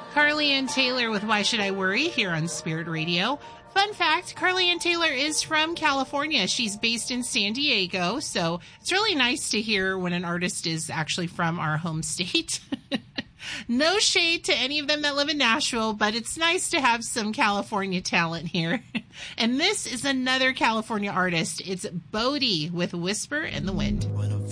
Carly Ann Taylor with Why Should I Worry here on Spirit Radio. Fun fact, Carly Ann Taylor is from California. She's based in San Diego, so it's really nice to hear when an artist is actually from our home state. No shade to any of them that live in Nashville, but it's nice to have some California talent here. And this is another California artist. It's Bodie with Whisper in the Wind.